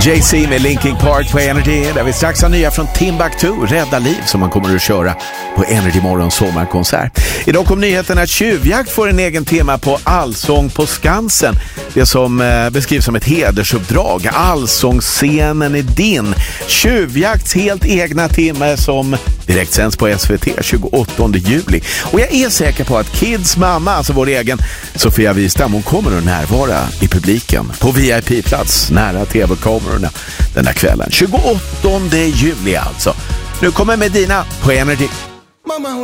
Jay-Z med Linkin Park på Energy, där vi strax har nya från Timbuktu, Rädda liv, som man kommer att köra på Energy Morgon sommarkonsert. Idag kom nyheten att Tjuvjakt får en egen tema på Allsång på Skansen. Det som beskrivs som ett hedersuppdrag. Allsångsscenen är din. Tjuvjakts helt egna timme som direkt sänds på SVT 28 juli. Och jag är säker på att Kids mamma, alltså vår egen Sofia Wistam, hon kommer att närvara i publiken på VIP-plats nära tv-kamerorna den här kvällen. 28 juli alltså. Nu kommer Medina på Energy.